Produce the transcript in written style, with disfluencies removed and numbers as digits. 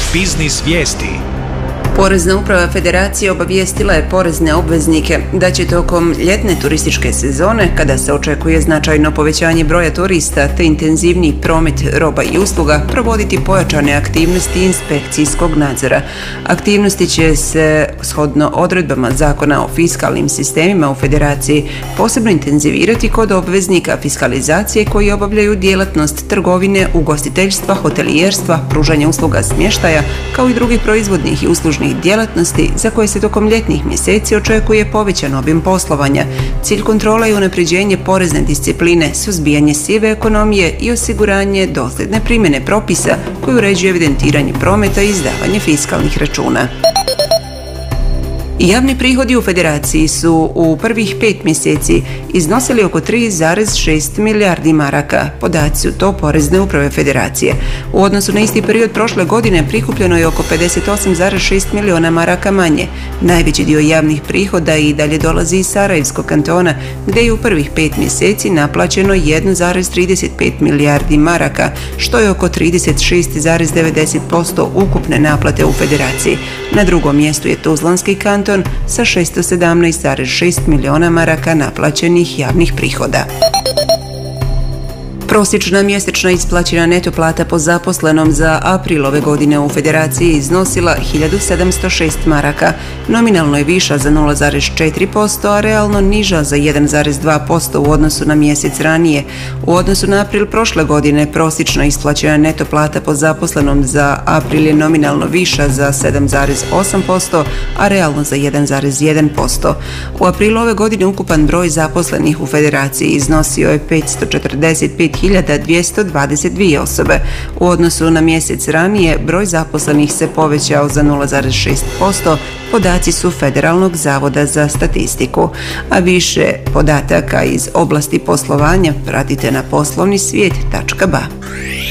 Biznis vijesti. Porezna uprava Federacije obavijestila je porezne obveznike da će tokom ljetne turističke sezone, kada se očekuje značajno povećanje broja turista te intenzivniji promet roba i usluga, provoditi pojačane aktivnosti inspekcijskog nadzora. Aktivnosti će se, shodno odredbama Zakona o fiskalnim sistemima u Federaciji, posebno intenzivirati kod obveznika fiskalizacije koji obavljaju djelatnost trgovine, ugostiteljstva, hotelijerstva, pružanja usluga smještaja, kao i drugih proizvodnih i uslužnih djelatnosti za koje se tokom ljetnih mjeseci očekuje povećan obim poslovanja. Cilj kontrola je unapređenje porezne discipline, suzbijanje sive ekonomije i osiguranje dosljedne primjene propisa koji uređuju evidentiranje prometa i izdavanje fiskalnih računa. Javni prihodi u Federaciji su u prvih 5 mjeseci iznosili oko 3,6 milijardi maraka. Podaci su to porezne uprave Federacije. U odnosu na isti period prošle godine prikupljeno je oko 58,6 milijuna maraka manje. Najveći dio javnih prihoda i dalje dolazi iz Sarajevskog kantona, gdje je u prvih 5 mjeseci naplaćeno 1,35 milijardi maraka, što je oko 36,90% ukupne naplate u Federaciji. Na drugom mjestu je Tuzlanski kanton sa 617,6 milijuna maraka naplaćenih javnih prihoda. Prosječna mjesečna isplaćena neto plata po zaposlenom za april ove godine u Federaciji iznosila 1706 maraka. Nominalno je viša za 0,4%, a realno niža za 1,2% u odnosu na mjesec ranije. U odnosu na april prošle godine prosječna isplaćena neto plata po zaposlenom za april je nominalno viša za 7,8%, a realno za 1,1%. U aprilu ove godine ukupan broj zaposlenih u Federaciji iznosio je 545.222 osobe. U odnosu na mjesec ranije broj zaposlenih se povećao za 0,6%, podaci su Federalnog zavoda za statistiku. A više podataka iz oblasti poslovanja pratite na poslovnisvijet.ba.